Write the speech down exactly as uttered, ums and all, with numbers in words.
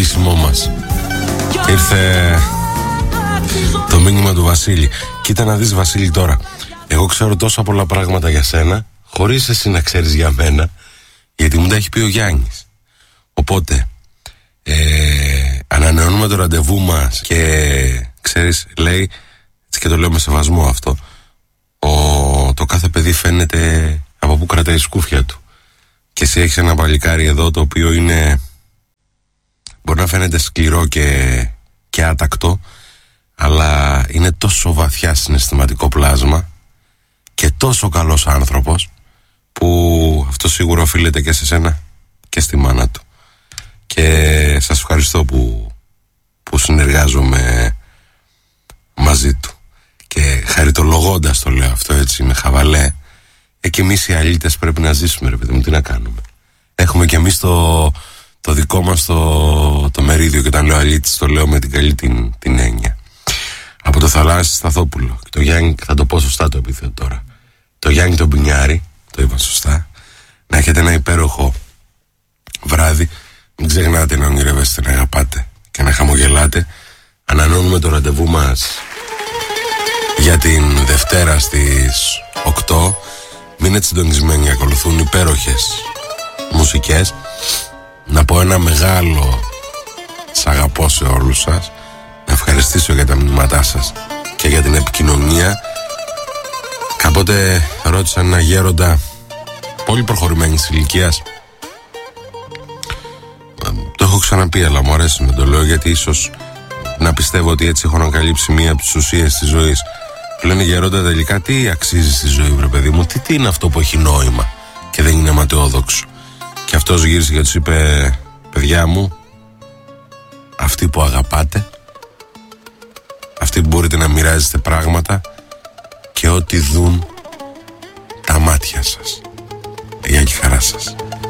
κλείσιμό μας. Ήρθε το μήνυμα του Βασίλη. Κοίτα να δεις, Βασίλη, τώρα. Εγώ ξέρω τόσα πολλά πράγματα για σένα, χωρίς εσύ να ξέρεις για μένα, γιατί μου τα έχει πει ο Γιάννης. Οπότε ε, ανανεώνουμε το ραντεβού μας και ξέρεις, λέει, έτσι και το λέω με σεβασμό αυτό, ο, το κάθε παιδί φαίνεται από που κρατάει η σκούφια του. Και εσύ έχεις ένα παλικάρι εδώ το οποίο είναι, μπορεί να φαίνεται σκληρό και, και άτακτο, αλλά είναι τόσο βαθιά συναισθηματικό πλάσμα και τόσο καλός άνθρωπος, που αυτό σίγουρα οφείλεται και σε σένα και στη μάνα του. Και σας ευχαριστώ που, που συνεργάζομαι μαζί του. Και χαριτολογώντας το λέω αυτό, έτσι με χαβαλέ, ε, και εμείς οι αλήτες πρέπει να ζήσουμε, ρε παιδί μου, τι να κάνουμε. Έχουμε και εμείς το, το δικό μας το, το μερίδιο, και όταν λέω αλήτης το λέω με την καλή την, την έννοια. Από το Θαλάσσι Σταθόπουλο και το Γιάννη, θα το πω σωστά το επίθετο τώρα, το Γιάννη τον Πινιάρη, το είπα σωστά. Να έχετε ένα υπέροχο βράδυ. Μην ξεχνάτε να ονειρεύεστε, να αγαπάτε και να χαμογελάτε. Ανανεώνουμε το ραντεβού μας για την Δευτέρα στις οκτώ. Μείνετε συντονισμένοι, ακολουθούν υπέροχες μουσικές. Να πω ένα μεγάλο σ' αγαπώ σε όλους σας. Να ευχαριστήσω για τα μηνύματά σας και για την επικοινωνία. Κάποτε ρώτησα ένα γέροντα πολύ προχωρημένης ηλικίας, το έχω ξαναπεί αλλά μου αρέσει να το λέω, γιατί ίσως να πιστεύω ότι έτσι έχω ανακαλύψει μία από τις ουσίες της ζωής. Λένε, γέροντα, τελικά τι αξίζει στη ζωή, βρε παιδί μου, τι, τι είναι αυτό που έχει νόημα και δεν είναι ματαιόδοξο. Και αυτός γύρισε και τους είπε, παιδιά μου, αυτοί που αγαπάτε, αυτοί που μπορείτε να μοιράζεστε πράγματα και ό,τι δουν τα μάτια σας. Γεια και χαρά σας.